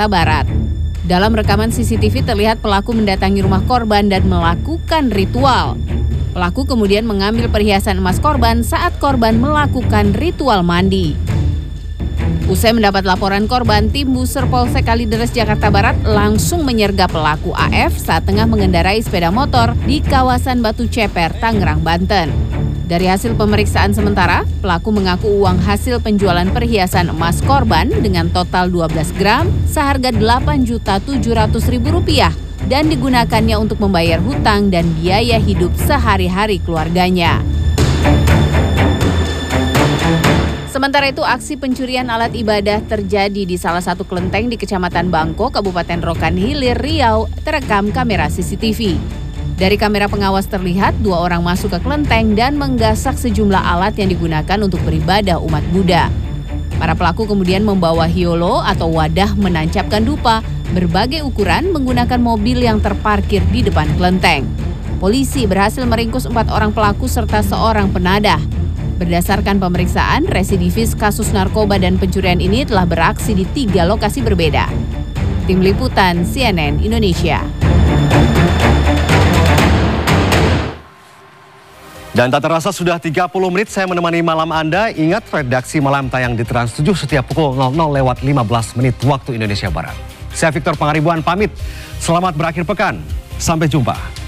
Jakarta Barat. Dalam rekaman CCTV terlihat pelaku mendatangi rumah korban dan melakukan ritual. Pelaku kemudian mengambil perhiasan emas korban saat korban melakukan ritual mandi. Usai mendapat laporan korban, tim Buser Polsek Kalideres Jakarta Barat langsung menyergap pelaku AF saat tengah mengendarai sepeda motor di kawasan Batu Ceper, Tangerang, Banten. Dari hasil pemeriksaan sementara, pelaku mengaku uang hasil penjualan perhiasan emas korban dengan total 12 gram seharga Rp8.700.000 dan digunakannya untuk membayar hutang dan biaya hidup sehari-hari keluarganya. Sementara itu, aksi pencurian alat ibadah terjadi di salah satu kelenteng di Kecamatan Bangko, Kabupaten Rokan Hilir, Riau, terekam kamera CCTV. Dari kamera pengawas terlihat 2 orang masuk ke kelenteng dan menggasak sejumlah alat yang digunakan untuk beribadah umat Buddha. Para pelaku kemudian membawa hiolo atau wadah menancapkan dupa berbagai ukuran menggunakan mobil yang terparkir di depan kelenteng. Polisi berhasil meringkus 4 orang pelaku serta seorang penadah. Berdasarkan pemeriksaan, residivis kasus narkoba dan pencurian ini telah beraksi di 3 lokasi berbeda. Tim Liputan CNN Indonesia. Dan tak terasa sudah 30 menit saya menemani malam Anda. Ingat, redaksi malam tayang di Trans 7 setiap pukul 00:15 waktu Indonesia Barat. Saya Victor Pangaribuan pamit. Selamat berakhir pekan. Sampai jumpa.